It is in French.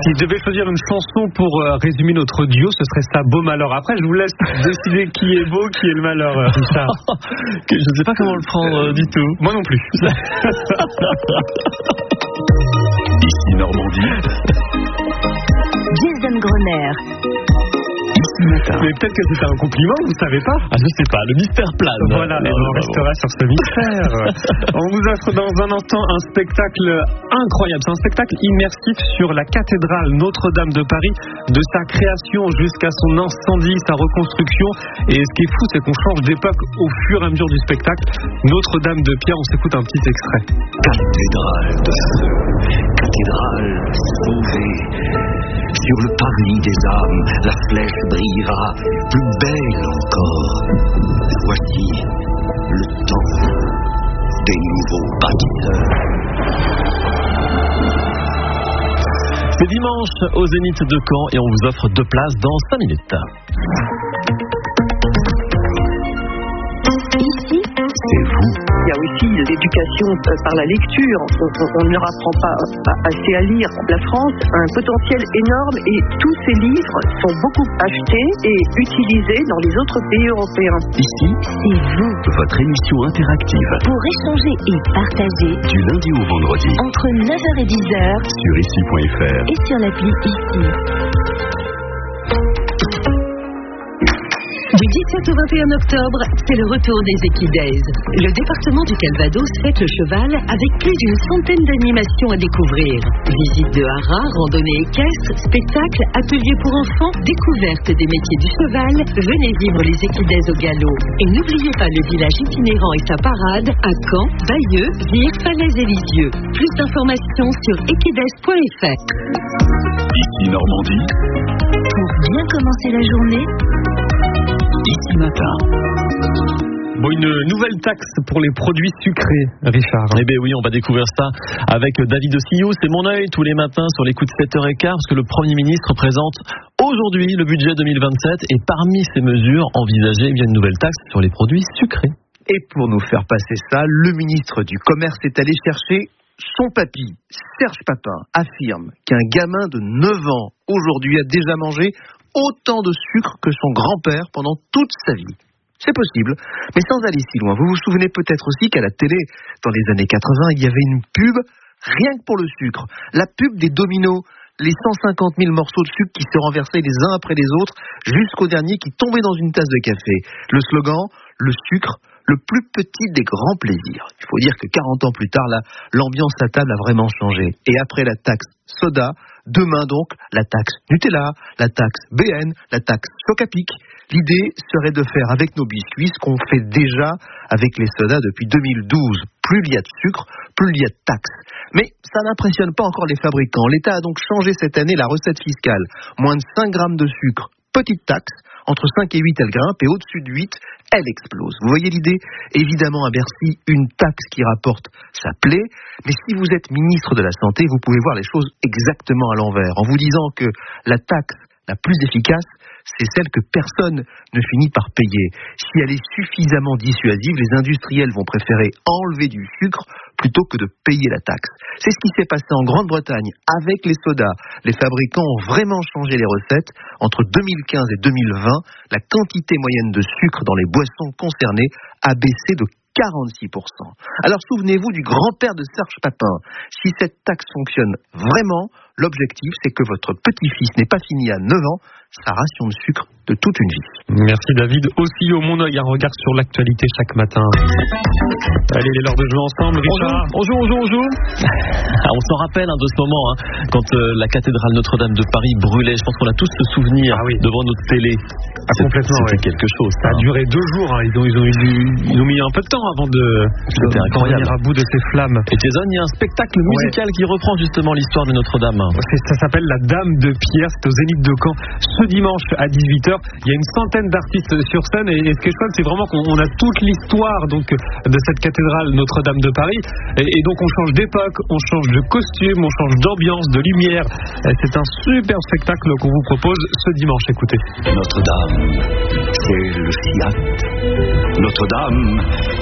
Si je devais choisir une chanson pour résumer notre duo, ce serait ça, Beau Malheur. Après, je vous laisse décider qui est beau, qui est le malheur, Richard. Je ne sais pas comment le prendre du tout. Moi non plus. Ici Normandie. Jason Grosner. Mais peut-être que c'était un compliment, vous savez pas? Ah, je sais pas, le mystère plane. Voilà, et on restera sur ce mystère. On vous offre dans un instant un spectacle incroyable. C'est un spectacle immersif sur la cathédrale Notre-Dame de Paris, de sa création jusqu'à son incendie, sa reconstruction. Et ce qui est fou, c'est qu'on change d'époque au fur et à mesure du spectacle. Notre-Dame de Pierre, on s'écoute un petit extrait. Cathédrale de feu, cathédrale sauvée. Sur le parvis des âmes, la flèche brillera, plus belle encore. Voici le temps des nouveaux bâtisseurs. C'est dimanche au Zénith de Caen et on vous offre 2 places dans 5 minutes. Ici, C'est vous. Il y a aussi l'éducation par la lecture. On ne leur apprend pas assez à lire. La France a un potentiel énorme et tous ces livres sont beaucoup achetés et utilisés dans les autres pays européens. Ici, c'est vous. votre émission interactive. Pour échanger et partager Du lundi au vendredi. entre 9h et 10h Sur ici.fr. et sur l'appli Ici. Du 17 au 21 octobre, c'est le retour des Equidays. Le département du Calvados fête le cheval avec plus d'une centaine d'animations à découvrir. Visite de haras, randonnée équestre, spectacles, ateliers pour enfants, découverte des métiers du cheval. Venez vivre les Equidays au galop. Et n'oubliez pas le village itinérant et sa parade à Caen, Bayeux, Vire, Falaise et Lisieux. Plus d'informations sur equidays.fr. Ici Normandie. Pour bien commencer la journée, Ici Matin. Bon, une nouvelle taxe pour les produits sucrés, Richard. Eh bien oui, on va découvrir ça avec David Ossillou. C'est mon œil tous les matins sur les coups de 7h15 parce que le Premier ministre présente aujourd'hui le budget 2027 et parmi ces mesures envisagées, il y a une nouvelle taxe sur les produits sucrés. Et pour nous faire passer ça, le ministre du Commerce est allé chercher son papy. Serge Papin affirme qu'un gamin de 9 ans aujourd'hui a déjà mangé autant de sucre que son grand-père pendant toute sa vie. C'est possible, mais sans aller si loin. Vous vous souvenez peut-être aussi qu'à la télé, dans les années 80, il y avait une pub rien que pour le sucre. La pub des Dominos, les 150 000 morceaux de sucre qui se renversaient les uns après les autres, jusqu'au dernier qui tombait dans une tasse de café. Le slogan, le sucre, le plus petit des grands plaisirs. Il faut dire que 40 ans plus tard, là, l'ambiance à table a vraiment changé. Et après la taxe soda, demain donc, la taxe Nutella, la taxe BN, la taxe Choc-à-Pic. L'idée serait de faire avec nos biscuits ce qu'on fait déjà avec les sodas depuis 2012. Plus il y a de sucre, plus il y a de taxes. Mais ça n'impressionne pas encore les fabricants. L'État a donc changé cette année la recette fiscale. Moins de 5 grammes de sucre, petite taxe. Entre 5 et 8, elle grimpe, et au-dessus de 8, elle explose. Vous voyez l'idée? Évidemment, à Bercy, une taxe qui rapporte, ça plaît. Mais si vous êtes ministre de la Santé, vous pouvez voir les choses exactement à l'envers, en vous disant que la taxe la plus efficace, c'est celle que personne ne finit par payer. Si elle est suffisamment dissuasive, les industriels vont préférer enlever du sucre plutôt que de payer la taxe. C'est ce qui s'est passé en Grande-Bretagne avec les sodas. Les fabricants ont vraiment changé les recettes. Entre 2015 et 2020, la quantité moyenne de sucre dans les boissons concernées a baissé de 46%. Alors souvenez-vous du grand-père de Serge Papin. Si cette taxe fonctionne vraiment, l'objectif c'est que votre petit-fils n'ait pas fini à 9 ans sa ration de sucre de toute une vie. Merci David. Aussi au Mon Oeil, un regard sur l'actualité chaque matin. Allez, il est l'heure de jouer ensemble, Richard. On joue. On s'en rappelle de ce moment, quand la cathédrale Notre-Dame de Paris brûlait. Je pense qu'on a tous ce souvenir devant notre télé. Complètement, C'était quelque chose. Ça a duré 2 jours. Ils ont mis un peu de temps avant de venir à bout de ces flammes. Et Jason, il y a un spectacle musical qui reprend justement l'histoire de Notre-Dame. Ça s'appelle La Dame de Pierre. C'est au Zénith de Caen ce dimanche à 18h. Il y a une centaine d'artistes sur scène et ce qui est chouette, c'est vraiment qu'on a toute l'histoire donc de cette cathédrale Notre-Dame de Paris et donc on change d'époque, on change de costume, on change d'ambiance, de lumière. C'est un super spectacle qu'on vous propose ce dimanche. Écoutez. Notre-Dame, c'est le Fiat. Notre-Dame,